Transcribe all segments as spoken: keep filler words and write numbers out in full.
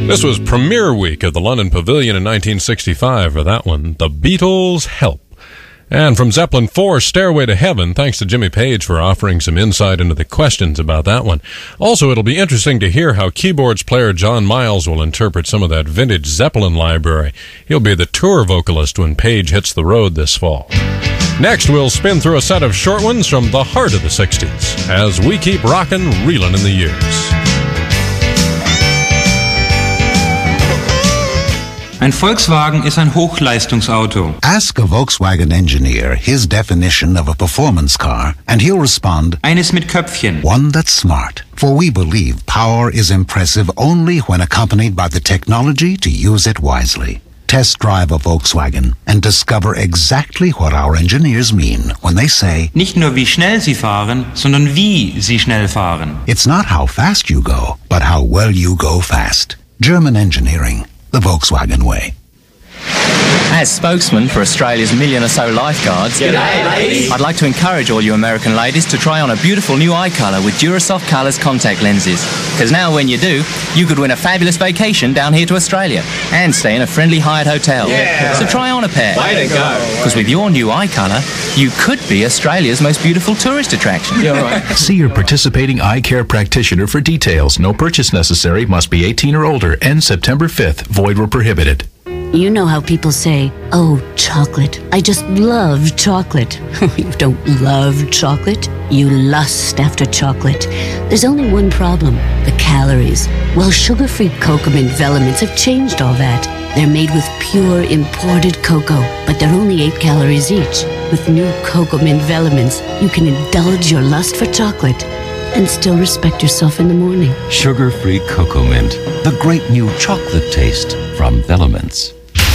This was premiere week at the London Pavilion in nineteen sixty-five for that one, The Beatles' Help. And from Zeppelin four, Stairway to Heaven, thanks to Jimmy Page for offering some insight into the questions about that one. Also, it'll be interesting to hear how keyboards player John Miles will interpret some of that vintage Zeppelin library. He'll be the tour vocalist when Page hits the road this fall. Next, we'll spin through a set of short ones from the heart of the sixties as we keep rockin', reelin' in the years. Ein Volkswagen ist ein Hochleistungsauto. Ask a Volkswagen engineer his definition of a performance car, and he'll respond, Eines mit Köpfchen. one that's smart. For we believe power is impressive only when accompanied by the technology to use it wisely. Test drive a Volkswagen and discover exactly what our engineers mean when they say, Nicht nur wie schnell Sie fahren, sondern wie Sie schnell fahren. It's not how fast you go, but how well you go fast. German engineering. The Volkswagen way. As spokesman for Australia's million or so lifeguards, G'day, ladies. I'd like to encourage all you American ladies to try on a beautiful new eye colour with Durasoft Colours contact lenses. Because now when you do, you could win a fabulous vacation down here to Australia and stay in a friendly hired hotel. Yeah. So try on a pair. Way to go. Because with your new eye colour, you could be Australia's most beautiful tourist attraction. You're right. See your participating eye care practitioner for details. No purchase necessary. Must be eighteen or older. Ends September fifth. Void where prohibited. You know how people say, oh, chocolate. I just love chocolate. You don't love chocolate. You lust after chocolate. There's only one problem, the calories. Well, sugar-free cocoa mint Velements have changed all that. They're made with pure imported cocoa, but they're only eight calories each. With new cocoa mint Velements, you can indulge your lust for chocolate and still respect yourself in the morning. Sugar-free Cocoa Mint, the great new chocolate taste from Velements.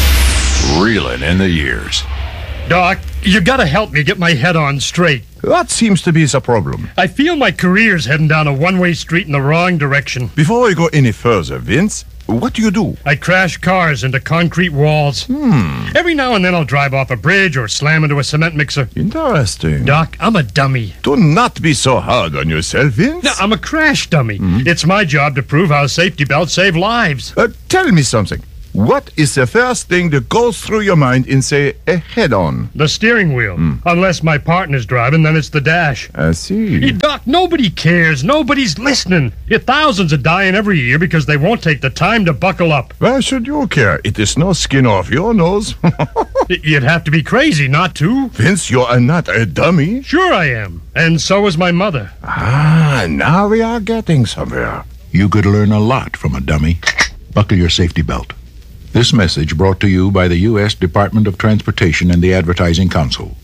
Reeling in the years. Doc, you gotta help me get my head on straight. What seems to be the problem? I feel my career's heading down a one-way street in the wrong direction. Before we go any further, Vince, what do you do? I crash cars into concrete walls. Hmm. Every now and then I'll drive off a bridge or slam into a cement mixer. Interesting. Doc, I'm a dummy. Do not be so hard on yourself, Vince. No, I'm a crash dummy. Mm-hmm. It's my job to prove how safety belts save lives. Uh, tell me something. What is the first thing that goes through your mind in, say, a head-on? The steering wheel. Mm. Unless my partner's driving, then it's the dash. I see. Hey, Doc, nobody cares. Nobody's listening. Yet thousands are dying every year because they won't take the time to buckle up. Why should you care? It is no skin off your nose. You'd have to be crazy not to. Vince, you are not a dummy. Sure I am. And so is my mother. Ah, now we are getting somewhere. You could learn a lot from a dummy. Buckle your safety belt. This message brought to you by the U S Department of Transportation and the Advertising Council.